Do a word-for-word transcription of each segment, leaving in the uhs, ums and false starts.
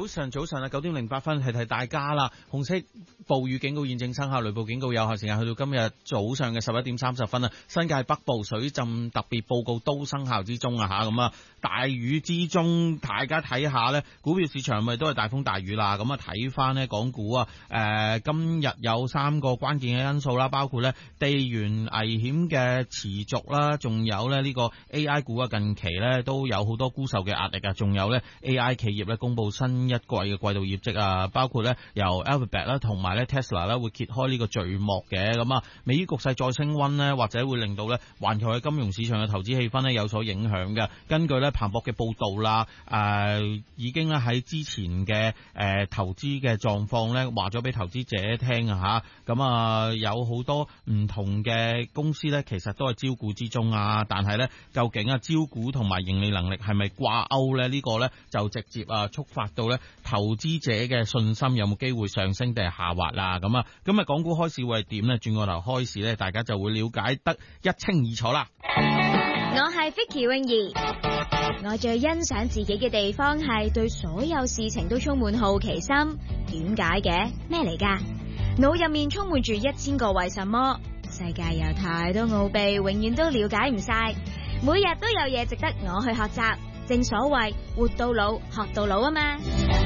晨，早晨啊，九點零八分，提提大家啦。紅色暴雨警告現正生效，雷暴警告有效時間去到今日早上嘅十一點三十分啊。新界北部水浸特別報告都生效之中啊吓，咁啊大雨之中，大家睇下咧，股票市場咪都係大風大雨啦。咁啊睇翻咧港股啊，誒、呃、今日有三個關鍵嘅因素啦，包括咧地緣危險嘅持續啦，仲有咧呢個 A I 股啊，近期咧都有好多沽售嘅壓力啊，仲有咧 A I 企業咧公布新一季嘅季度業績啊，包括咧由 Alphabet 啦同埋咧 Tesla 啦會揭開呢個序幕嘅。咁啊，美國局勢再升溫咧，或者會令到咧環球嘅金融市場嘅投資氣氛咧有所影響嘅。根據咧彭博嘅報道啦，誒、呃、已經咧喺之前嘅誒、呃、投資嘅狀況咧話咗俾投資者聽啊吓，咁啊有好多唔同嘅公司咧，其實都係招股之中啊，但係咧究竟啊招股同埋盈利能力係咪掛鈎咧？呢、這個咧就直接啊觸發到咧投資者嘅信心有冇機會上升定係下滑啦？咁啊，今日港股開市會係點咧？轉個頭開市咧，大家就會了解得一清二楚啦。 我係 Vicky 泳兒，我最欣賞自己嘅地方係對所有事情都充滿好奇心。點解嘅？咩嚟㗎？腦入面充滿住一千個為什麼，世界有太多奧秘，永遠都了解唔晒，每日都有嘢值得我去學習。正所謂活到老學到老啊嘛。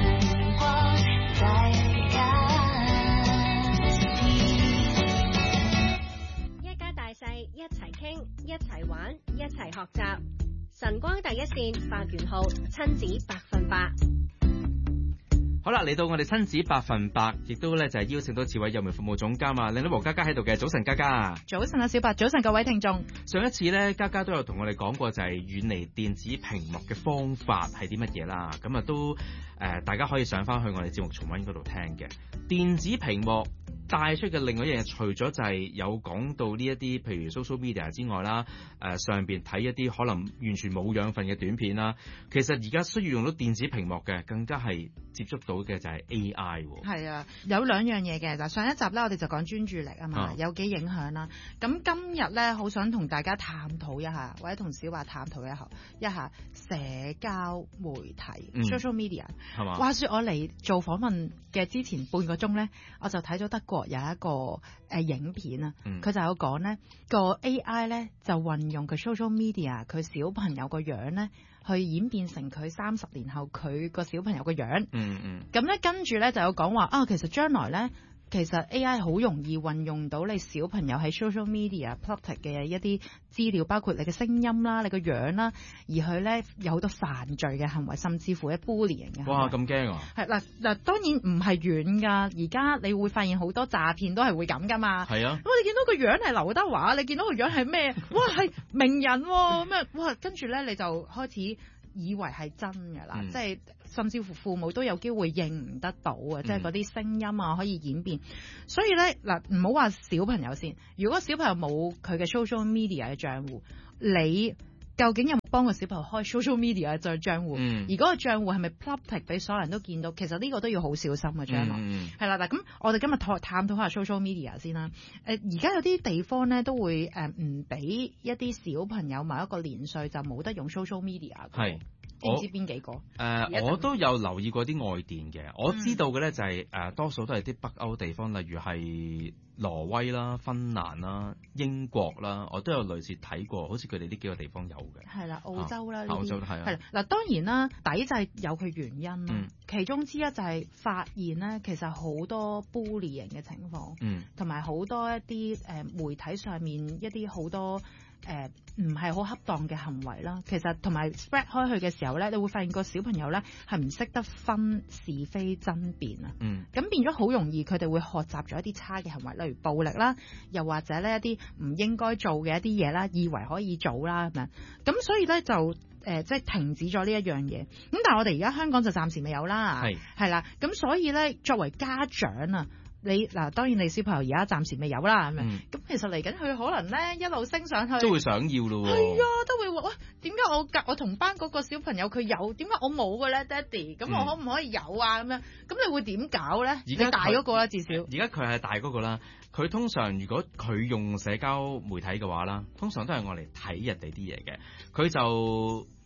一家大細一齊傾，一齊玩，一齊學習。晨光第一線發元號親子百分百。 好啦，嚟到我哋親子百分百，亦都咧就係邀請到智慧幼苗服務總監啊，靚女黃嘉嘉喺度嘅。早晨，嘉嘉。 早晨啊，小白。早晨，各位聽眾。 上一次咧，嘉嘉都有同我哋講過，就係遠離電子屏幕嘅方法係啲乜嘢啦。咁啊都誒、呃，大家可以上翻去我哋節目重溫嗰度聽嘅。電子屏幕帶出嘅另外一樣嘢，除咗就係有講到呢一啲，譬如 social media 之外啦，誒、呃、上邊睇一啲可能完全冇養分嘅短片啦，其實而家需要用到電子屏幕嘅，更加係接觸到嘅就係 A I。 係啊，有兩樣嘢嘅。嗱，上一集咧我哋就講專注力啊嘛，啊有幾影響啦。咁今日咧好想同大家探討一下，或者同小華探討一下一下社交媒體、嗯、social media 係嘛？話說我嚟做訪問嘅之前半個鐘咧，我就睇咗德國有一個誒、呃、影片啊，佢、嗯、就有講咧個 A I 咧就運用佢 social media 佢小朋友個樣咧，去演變成佢三十年後佢個小朋友個樣。嗯嗯。咁咧跟住咧就有講話啊，其實將來咧。其實 A I 好容易運用到你小朋友喺 social media plot 嘅一啲資料，包括你嘅聲音啦、你個樣啦，而佢咧有好多犯罪嘅行為，甚至乎一 bullying 嘅。 哇！咁驚啊！ 係嗱嗱，當然唔係遠㗎，而家你會發現好多詐騙都係會咁㗎嘛。係啊。咁你見到個樣係劉德華，你見到個樣係咩？哇，係名人喎咁啊！哇，跟住咧你就開始以為係真㗎啦，嗯、即係。甚至乎父母都有機會認唔得到啊！嗯、即係嗰啲聲音啊，可以演變。所以咧嗱，唔好話小朋友先。如果小朋友冇佢嘅 social media 嘅賬戶，你究竟有冇幫個小朋友開 social media 嘅賬戶？嗯、而嗰個賬戶係咪 public 俾所有人都見到？其實呢個都要好小心嘅將來。係啦、嗯，嗱咁我哋今日探探討下 social media 先啦。誒，而家有啲地方咧都會誒唔俾一啲小朋友某一個年歲就冇得用 social media。係。知唔知邊幾個？誒、呃， 我都有留意過啲外電嘅。我知道嘅咧就係、是、誒、呃，多數都係啲北歐地方，例如係挪威啦、芬蘭啦、英國啦，我都有類似睇過，好似佢哋呢幾個地方有嘅。係啦，澳洲啦，澳洲係啊。係啦，嗱當然啦，抵制有佢原因啦。嗯、其中之一就係發現咧，其實好多 bullying 嘅情況，嗯，同埋好多一啲誒、呃、媒體上面一啲好多。誒唔係好恰當嘅行為啦，其實同埋 spread 開去嘅時候咧，你會發現個小朋友咧係唔識得分是非爭辯啊，嗯，咁變咗好容易佢哋會學習咗一啲差嘅行為，例如暴力啦，又或者咧一啲唔應該做嘅一啲嘢啦，以為可以做啦咁樣，咁所以咧就誒、呃、即係停止咗呢一樣嘢，咁但係我哋而家香港就暫時未有啦，係係啦，咁所以咧作為家長啊。你嗱當然你小朋友而家暫時未有啦，咁、嗯、其實嚟緊佢可能咧一路升上去都會想要咯喎， 係啊，都會話喂，點解我隔我同班嗰個小朋友佢有，點解我冇嘅咧，爹哋？咁我可唔可以有啊？咁樣咁你會點搞咧？而家大嗰個啦，至少而家佢係大嗰個啦。佢通常如果佢用社交媒體嘅話啦，通常都係我嚟睇人哋啲嘢嘅，佢就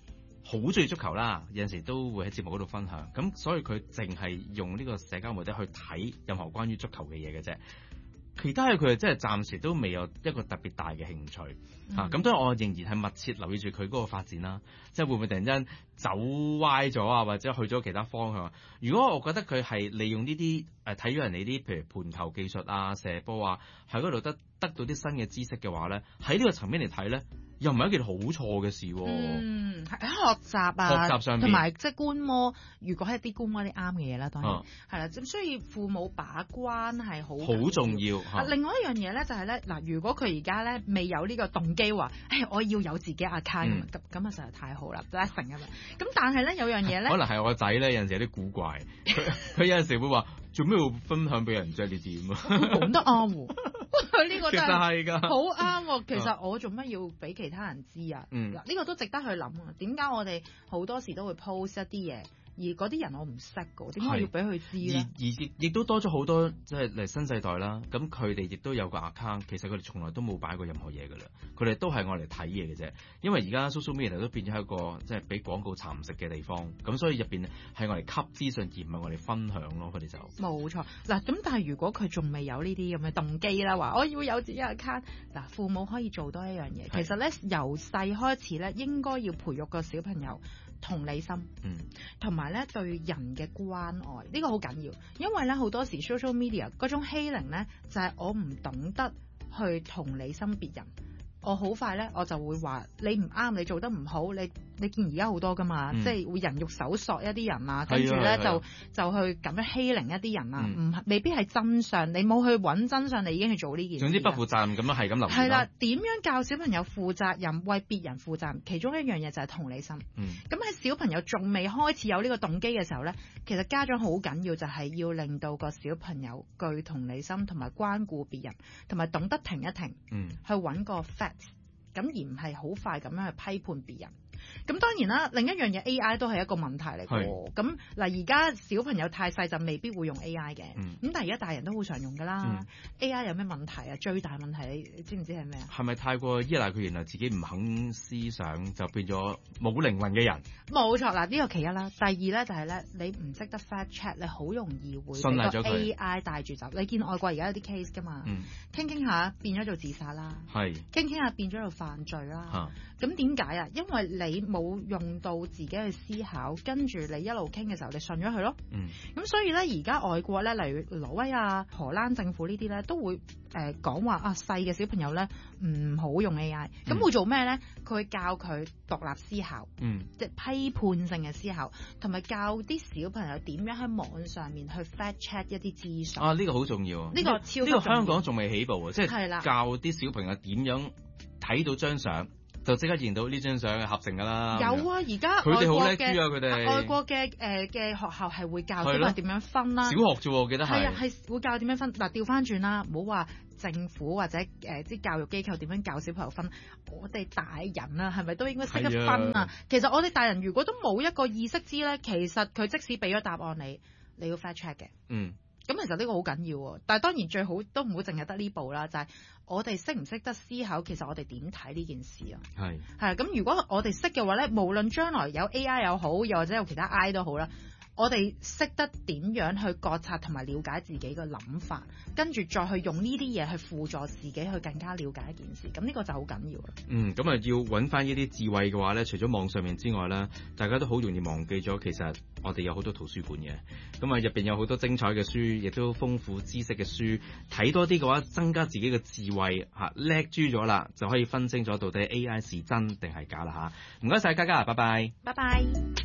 好中意足球啦，有陣時都會喺節目嗰度分享，咁所以佢淨係用呢個社交媒體去睇任何關於足球嘅嘢嘅啫。其他嘅佢真係暫時都未有一個特別大嘅興趣嚇，咁當然我仍然係密切留意住佢嗰個發展啦，即係會唔會突然間走歪咗啊，或者去咗其他方向？如果我覺得佢係利用呢啲誒睇咗人哋啲譬如盤球技術啊、射波啊，喺嗰度得得到啲新嘅知識嘅話咧，喺呢個層面嚟睇咧，又唔係一件好錯嘅事喎。 嗯，喺學習啊， 學習上面同埋即係觀摩，如果係一啲觀摩啲啱嘅嘢啦，當然係啦。咁、啊、所以父母把關係好好重要。 啊，另外一樣嘢咧就係咧嗱，如果佢而家咧未有呢個動機話，誒我要有自己 account 咁咁啊，實在太好啦，就一成咁樣。咁但係咧有樣嘢咧， 可能係我個仔咧有陣時有啲古怪，佢佢有陣時會話做咩要分享俾人啫？你點啊？ 講得啱喎，呢個真係㗎， 好啱喎。其實我做乜要俾其他人知啊？嗱、嗯，呢、呢個都值得去諗啊。點解我哋好多時都會 post 一啲嘢？而嗰啲人我唔識㗎，點解我要俾佢知咧？ 而而亦都多咗好多即係嚟新世代啦。咁佢哋亦都有個 account，其實佢哋從來都冇擺過任何嘢㗎啦。佢哋都係愛嚟睇嘢嘅啫。因為而家 social media 都變咗一個即係俾廣告蠶食嘅地方。咁所以入邊係愛嚟吸資訊，而唔係愛嚟分享咯。佢哋就冇錯嗱。咁但係如果佢仲未有呢啲咁嘅動機啦，話我要有自己 account 嗱，父母可以做多一樣嘢。其實咧由細開始咧，應該要培育個小朋友同理心，嗯，同埋咧對人嘅關愛，呢、這個好緊要，因為咧好多時 social media 嗰種欺凌咧，就係、是、我唔懂得去同理心別人，我好快咧我就會話你唔啱，你做得唔好，你你見而家好多噶嘛，嗯、即係會人肉搜索一啲人啊，跟住咧就就去咁樣欺凌一啲人啊，唔、嗯、未必係真相，你冇去揾真相，你已經去做呢件事。 總之不負責任咁樣係咁留言。 係啦，點樣教小朋友負責任，為別人負責任？其中一樣嘢就係同理心。咁、嗯、喺小朋友仲未開始有呢個動機嘅時候咧，其實家長好緊要就係要令到個小朋友具同理心，同埋關顧別人，同埋懂得停一停，嗯、去揾個 fact， 咁而唔係好快咁樣去批判別人。咁當然啦，另一樣嘢 A I 都係一個問題嚟嘅。咁嗱，而家小朋友太細就未必會用 A I 嘅。咁、嗯、但係而家大人都好常用㗎啦。嗯、A I 有咩問題啊？最大問題你知唔知係咩啊？ 係咪太過依賴佢，原來自己唔肯思想，就變咗冇靈魂嘅人？ 冇錯，嗱呢個其一啦。第二咧就係咧，你唔識得 fact check，你好容易會俾個 A I 帶住走。你見外國而家有啲 case 㗎嘛？傾傾下變咗做自殺啦，係傾傾下變咗做犯罪啦。咁點解啊？因為你冇用到自己去思考，跟住你一路傾嘅時候，你信咗佢咯。嗯。咁所以咧，而家外國咧，例如挪威啊、荷蘭政府呢啲咧，都會誒講話啊，細嘅小朋友咧唔好用 A I。咁、嗯、會做咩咧？佢會教佢獨立思考，嗯，即係批判性嘅思考，同埋教啲小朋友點樣喺網上面去 fact check 一啲資訊。啊，呢、 呢個好重要。呢、 呢個超級重要。 呢、呢個香港仲未起步啊，即係教啲小朋友點樣睇到張相。就即刻認到呢張相嘅合成㗎啦。 有啊，而家佢哋好叻豬啊！佢哋外國嘅誒嘅學校係會教小朋友點樣分啦。 小學啫喎，我記得係。係啊，係會教點樣分。嗱，調翻轉啦，唔好話政府或者誒啲教育機構點樣教小朋友分。我哋大人啊，係咪都應該識得分啊？其實我哋大人如果都冇一個意識知咧，其實佢即使俾咗答案你，你要 fact check 嘅。嗯。咁其實呢個好緊要喎，但係當然最好都唔好淨係得呢步啦，就係、是、我哋識唔識得思考，其實我哋點睇呢件事啊？係係咁，如果我哋識嘅話咧，無論將來有 A I 又好，又或者有其他 I 都好啦。我哋識得點樣去覺察同埋了解自己嘅諗法，跟住再去用呢啲嘢去輔助自己去更加了解一件事，咁呢個就好緊要啦。 嗯，咁啊要揾翻呢啲智慧嘅話咧，除咗網上面之外咧，大家都好容易忘記咗，其實我哋有好多圖書館嘅，咁啊入邊有好多精彩嘅書，亦都豐富知識嘅書，睇多啲嘅話，增加自己嘅智慧嚇，叻豬咗啦，就可以分清楚到底 A I 是真定係假啦嚇。唔該晒嘉嘉，拜拜。 拜拜。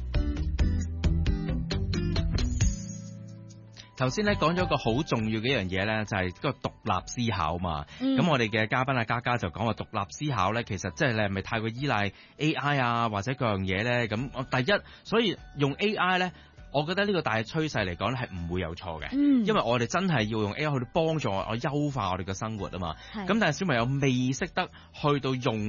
頭先咧講咗個好重要嘅一樣嘢咧，就係、是、個獨立思考嘛。咁、嗯、我哋嘅嘉賓啊嘉嘉就講話獨立思考咧，其實即係你係咪太過依賴 A I 啊或者各樣嘢咧？咁我第一，所以用 A I 咧，我覺得呢個大趨勢嚟講咧係唔會有錯嘅、嗯，因為我哋真係要用 A I 去幫助我優化我哋嘅生活啊嘛。咁但係小朋友未識得去到用。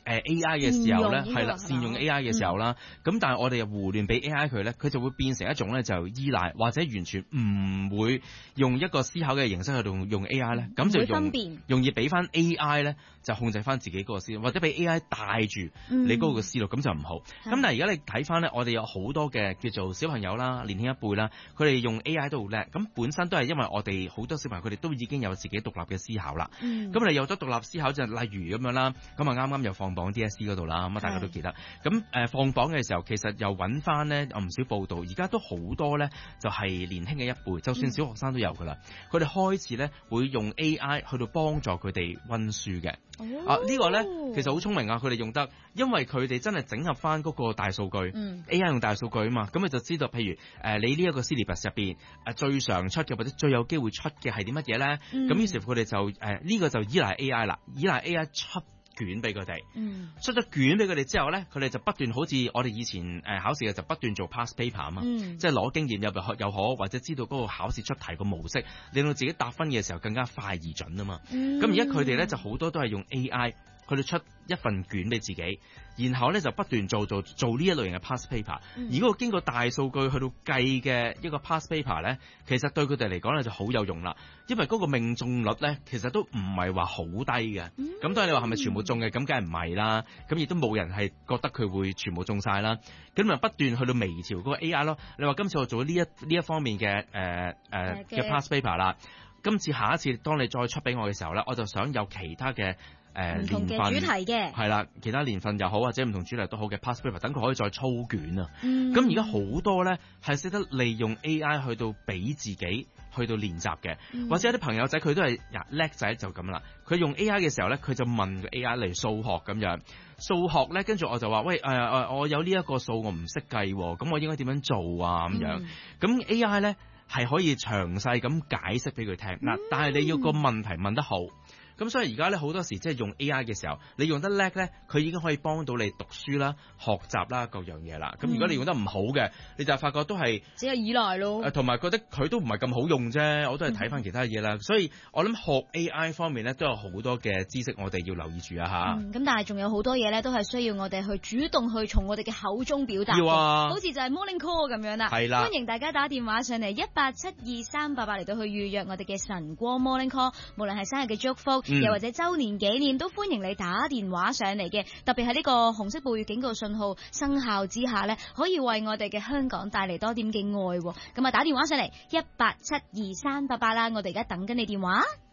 A I 嘅時候咧，係啦， 善善用 A I 嘅時候啦，咁、嗯、但係我哋又胡亂俾 A I 佢咧，佢就會變成一種咧就依賴，或者完全唔會用一個思考嘅形式去到用 A I 咧，咁就用容易俾翻 A I 咧就控制翻自己嗰個思路，或者俾 A I 帶住你嗰個思路，咁、嗯、就唔好。咁、嗯、但係而家你睇翻咧，我哋有好多嘅叫做小朋友啦、年輕一輩啦，佢哋用 A I 都好叻，咁本身都係因為我哋好多小朋友佢哋都已經有自己獨立嘅思考啦。咁、嗯、你有咗獨立思考就例如咁樣啦，咁啊啱啱又放榜 D S E 嗰度啦，咁啊大家都記得。咁誒、呃、放榜嘅時候，其實又揾翻咧唔少報道，而家都好多咧就係、是、年輕嘅一輩，就算小學生都有噶啦，佢、嗯、哋開始咧會用 A I 去到幫助佢哋溫書嘅。哦、啊這個、呢個咧其實好聰明啊，佢哋用得，因為佢哋真係整合翻嗰個大數據、嗯、A I 用大數據啊嘛，咁你就知道，譬如誒、呃、你呢一個 syllabus 入邊誒最常出嘅或者最有機會出嘅係啲乜嘢咧？咁、嗯、於是乎佢哋就誒呢、呃這個就依賴 A I 啦，依賴 A I 出卷俾佢哋，嗯、出咗卷俾佢哋之後咧，佢哋就不斷好似我哋以前誒、呃、考試嘅就不斷做 past paper 啊嘛，嗯、即係攞經驗又又可，或者知道嗰個考試出題個模式，令到自己答分嘅時候更加快而準啊嘛。咁而家佢哋咧就好多都係用 A I 去到出一份卷俾自己，然後咧就不斷做做做呢一類型嘅 past paper、嗯。而嗰個經過大數據去到計嘅一個 past paper 咧，其實對佢哋嚟講咧就好有用啦。因為嗰個命中率咧其實都唔係話好低嘅。咁、嗯、當然你話係咪全部中嘅？咁梗係唔係啦。咁亦都冇人係覺得佢會全部中晒啦。咁咪不斷去到微調嗰個 A I 咯。你話今次我做呢一呢一方面嘅誒誒嘅 past paper 啦，今次下一次當你再出俾我嘅時候咧，我就想有其他嘅。誒、呃、年份主題嘅係啦，其他年份又好或者唔同主題都好嘅 past paper， 等佢可以再操卷啊。咁而家好多咧係識得利用 A I 去到俾自己去到練習嘅、嗯，或者有啲朋友仔佢都係叻仔就咁啦。佢用 A I 嘅時候咧，佢就問個 A I 嚟數學咁樣，數學咧跟住我就話喂誒誒、呃，我有呢一個數我唔識計，咁我應該點樣做啊咁樣？咁、嗯、A I 咧係可以詳細咁解釋俾佢聽嗱、嗯，但係你要個問題問得好。咁所以而家咧好多時即係用 A I 嘅時候，你用得叻咧，佢已經可以幫到你讀書啦、學習啦各樣嘢啦。咁、嗯、如果你用得唔好嘅，你就發覺都係只係依賴咯。 誒同埋覺得佢都唔係咁好用啫，我都係睇翻其他嘢啦、嗯。所以我諗學 A I 方面咧都有好多嘅知識，我哋要留意住啊吓。 咁、嗯、但係仲有好多嘢咧，都係需要我哋去主動去從我哋嘅口中表達。 要啊， 好似就係 Morning Call 咁樣啦。係啦，歡迎大家打電話上嚟一八七二三八八嚟到去預約我哋嘅晨光 Morning Call， 無論係生日嘅祝福，嗯、又或者周年紀念都歡迎你打電話上嚟嘅，特別係呢個紅色暴雨警告信號生效之下呢，可以為我哋嘅香港帶嚟多點嘅愛。咁啊，打電話上嚟一八七二三八八啦，我哋而家等緊你電話。